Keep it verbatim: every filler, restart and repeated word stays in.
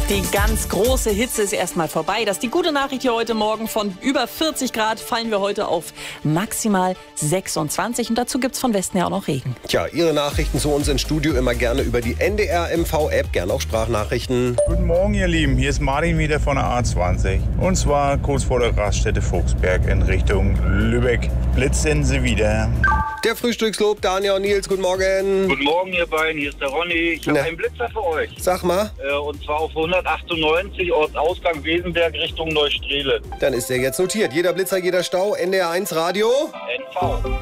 Die ganz große Hitze ist erstmal vorbei. Das ist die gute Nachricht hier heute Morgen. Von über vierzig Grad fallen wir heute auf maximal sechsundzwanzig. Und dazu gibt es von Westen ja auch noch Regen. Tja, Ihre Nachrichten zu uns ins Studio immer gerne über die N D R M V-App, gerne auch Sprachnachrichten. Guten Morgen, ihr Lieben. Hier ist Martin wieder von der A zwanzig. Und zwar kurz vor der Raststätte Fuchsberg in Richtung Lübeck. Blitzen sie wieder. Der Frühstückslob, Daniel und Nils, guten Morgen. Guten Morgen, ihr beiden. Hier ist der Ronny. Ich habe Na. einen Blitzer für euch. Sag mal, Äh, und zwar auf hundertachtundneunzig Ortsausgang Wesenberg Richtung Neustrelitz. dann ist der jetzt notiert. Jeder Blitzer, jeder Stau, N D R eins Radio. N V.